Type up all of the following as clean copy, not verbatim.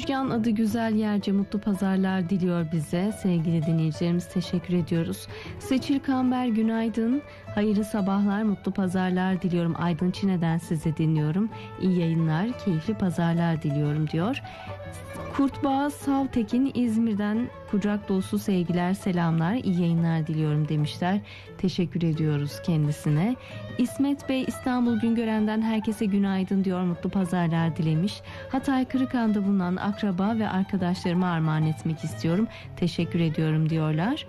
Müjgan adı güzel yerce mutlu pazarlar diliyor bize. Sevgili dinleyicilerimiz, teşekkür ediyoruz. Seçil Kamber günaydın. Hayırlı sabahlar, mutlu pazarlar diliyorum. Aydın Çine'den sizi dinliyorum. İyi yayınlar, keyifli pazarlar diliyorum diyor. Kurtboğaz Savtekin İzmir'den kucak dolusu sevgiler, selamlar, iyi yayınlar diliyorum demişler. Teşekkür ediyoruz kendisine. İsmet Bey İstanbul Güngören'den herkese günaydın diyor, mutlu pazarlar dilemiş. Hatay Kırıkhan'da bulunan akraba ve arkadaşlarıma armağan etmek istiyorum. Teşekkür ediyorum diyorlar.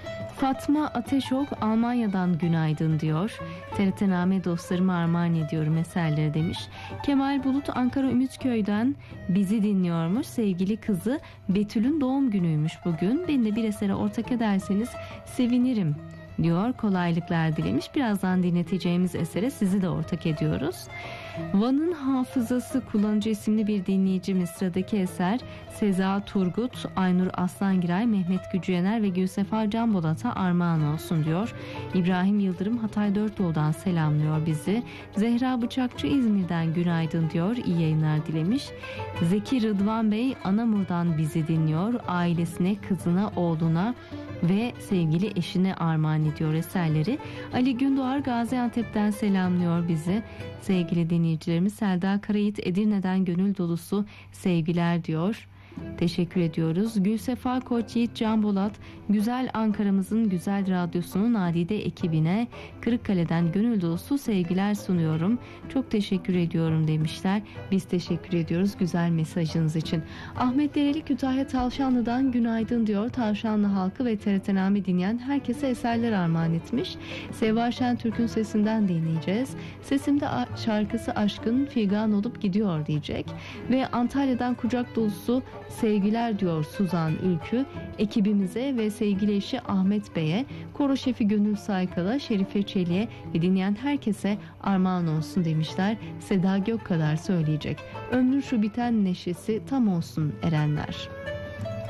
Fatma Ateşok Almanya'dan günaydın diyor. TRT-Name dostlarıma armağan ediyorum eserleri demiş. Kemal Bulut Ankara Ümitköy'den bizi dinliyormuş. Sevgili kızı Betül'ün doğum günüymüş bugün. Beni de bir esere ortak ederseniz sevinirim diyor. Kolaylıklar dilemiş. Birazdan dinleteceğimiz esere sizi de ortak ediyoruz. Van'ın Hafızası kullanıcı isimli bir dinleyicimiz, sıradaki eser Seza Turgut, Aynur Aslangiray, Mehmet Gücüyener ve Gülsefa Canbolat'a armağan olsun diyor. İbrahim Yıldırım Hatay Dörtyol'dan selamlıyor bizi. Zehra Bıçakçı İzmir'den günaydın diyor, iyi yayınlar dilemiş. Zeki Rıdvan Bey Anamur'dan bizi dinliyor. Ailesine, kızına, oğluna ve sevgili eşine armağan ediyor eserleri. Ali Gündoğar Gaziantep'ten selamlıyor bizi. Sevgili dinleyicilerimiz, Selda Karayit Edirne'den gönül dolusu sevgiler diyor. Teşekkür ediyoruz. Gülsefa Koç Yiğit Can Bolat, güzel Ankara'mızın güzel radyosunun nadide ekibine Kırıkkale'den gönül dolusu sevgiler sunuyorum. Çok teşekkür ediyorum demişler. Biz teşekkür ediyoruz güzel mesajınız için. Ahmet Dereli Kütahya Tavşanlı'dan günaydın diyor. Tavşanlı halkı ve TRT-Name dinleyen herkese eserler armağan etmiş. Seva Şentürk'ün sesinden dinleyeceğiz. Sesimde şarkısı aşkın figan olup gidiyor diyecek. Ve Antalya'dan kucak dolusu sevgiler diyor Suzan Ülkü, ekibimize ve sevgili eşi Ahmet Bey'e, koro şefi Gönül Saykal'a, Şerife Çelik'e ve dinleyen herkese armağan olsun demişler. Seda Gökkadar söyleyecek. Ömrün şu biten neşesi tam olsun erenler.